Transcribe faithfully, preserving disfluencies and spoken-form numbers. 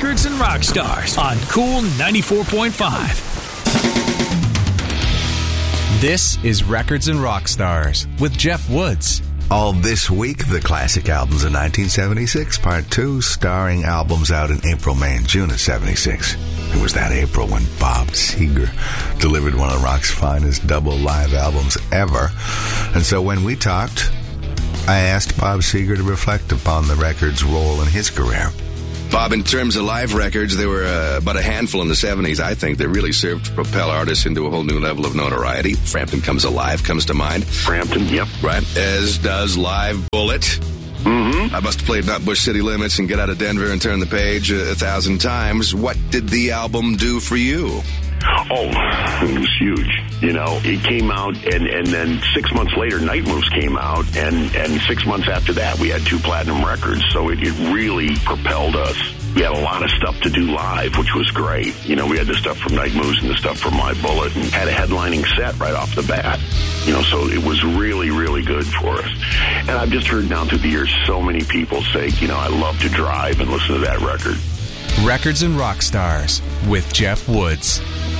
Records and Rock Stars on Cool ninety-four point five. This is Records and Rock Stars with Jeff Woods. All this week, the classic albums of nineteen seventy-six, part two, starring albums out in April, May, and June of seventy-six. It was that April when Bob Seger delivered one of rock's finest double live albums ever. And so when we talked, I asked Bob Seger to reflect upon the record's role in his career. Bob, in terms of live records, there were uh, about a handful in the seventies, I think, that really served to propel artists into a whole new level of notoriety. Frampton Comes Alive comes to mind. Frampton, yep. Right. As does Live Bullet. Mm-hmm. I must have played Not Bush City Limits and Get Out of Denver and Turn the Page a, a thousand times. What did the album do for you? Oh, it was huge. You know, it came out, and, and then six months later, Night Moves came out, and, and six months after that, we had two platinum records, so it, it really propelled us. We had a lot of stuff to do live, which was great. You know, we had the stuff from Night Moves and the stuff from My Bullet, and had a headlining set right off the bat. You know, so it was really, really good for us. And I've just heard down through the years so many people say, you know, I love to drive and listen to that record. Records and Rock Stars with Jeff Woods.